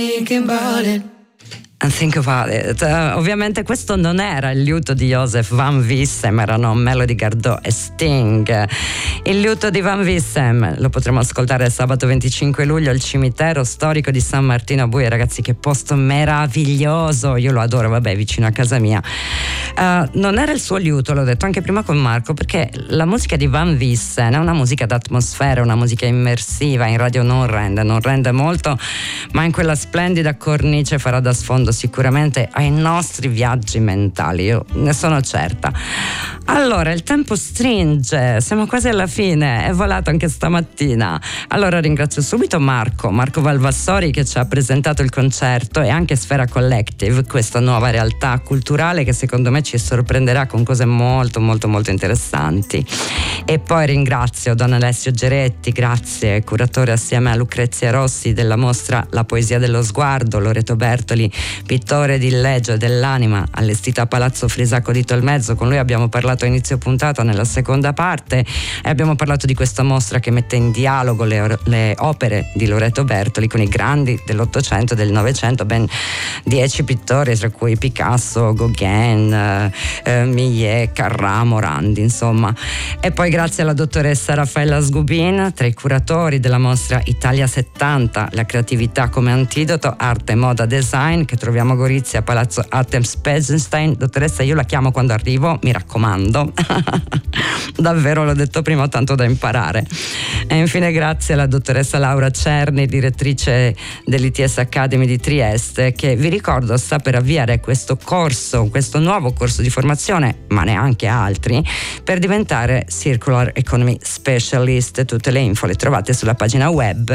And think about it. Ovviamente questo non era il liuto di Joseph Van Vissem, erano Melody Gardot e Sting. Il liuto di Van Vissem lo potremo ascoltare sabato 25 luglio al cimitero storico di San Martino a Buie. Ragazzi, che posto meraviglioso, io lo adoro, vabbè, vicino a casa mia. Non era il suo liuto, l'ho detto anche prima con Marco, perché la musica di Van Vissem è una musica d'atmosfera, una musica immersiva. In radio non rende molto, ma in quella splendida cornice farà da sfondo sicuramente ai nostri viaggi mentali, io ne sono certa. Allora, il tempo stringe, siamo quasi alla fine, è volato anche stamattina. Allora ringrazio subito Marco Valvassori, che ci ha presentato il concerto, e anche Sfera Collective, questa nuova realtà culturale che secondo me ci sorprenderà con cose molto interessanti. E poi ringrazio Don Alessio Geretti, grazie, curatore assieme a Lucrezia Rossi della mostra La poesia dello sguardo, Loreto Bertoli, pittore di illegio dell'anima, allestita a Palazzo Frisacco di Tolmezzo. Con lui abbiamo parlato a inizio puntata nella seconda parte e abbiamo parlato di questa mostra che mette in dialogo le opere di Loreto Bertoli con i grandi dell'Ottocento e del Novecento, ben 10 pittori, tra cui Picasso, Gauguin, Millet, Carrà, Morandi, insomma. E poi grazie alla dottoressa Raffaella Sgubin, tra i curatori della mostra Italia 70, la creatività come antidoto, arte, moda, design, che troviamo a Gorizia, Palazzo Artems Pesenstein. Dottoressa, io la chiamo quando arrivo, mi raccomando. Davvero, l'ho detto prima, ho tanto da imparare. E infine grazie alla dottoressa Laura Cerni, direttrice dell'ITS Academy di Trieste, che vi ricordo sta per avviare questo nuovo corso di formazione, ma neanche altri, per diventare Circular Economy Specialist. Tutte le info le trovate sulla pagina web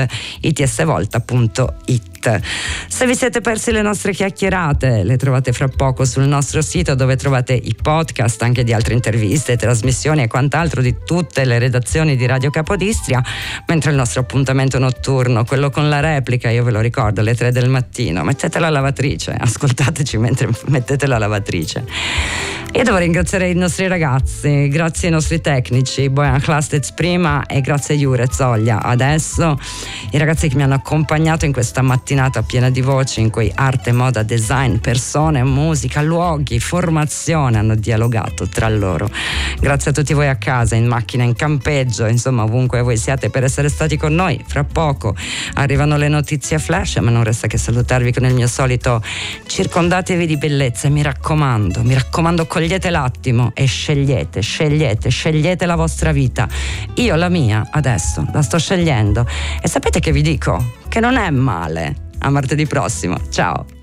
itsvolta.it. Se vi siete persi le nostre chiacchierate, le trovate fra poco sul nostro sito, dove trovate i podcast anche di altre interviste, trasmissioni e quant'altro di tutte le redazioni di Radio Capodistria, mentre il nostro appuntamento notturno, quello con la replica, io ve lo ricordo, alle 3 del mattino, mettete la lavatrice, ascoltateci mentre mettete la lavatrice. Io devo ringraziare i nostri ragazzi, grazie ai nostri tecnici, Bojan Hlastec prima e grazie a Jure Zoglia adesso, i ragazzi che mi hanno accompagnato in questa mattinata piena di voci in cui arte, moda, design, persone, musica, luoghi, formazione hanno dialogato tra loro. Grazie a tutti voi a casa, in macchina, in campeggio, insomma ovunque voi siate, per essere stati con noi. Fra poco arrivano le notizie flash, ma non resta che salutarvi con il mio solito circondatevi di bellezza. Mi raccomando, cogliete l'attimo e scegliete la vostra vita. Io la mia adesso la sto scegliendo e sapete che vi dico? Che non è male. A martedì prossimo, ciao.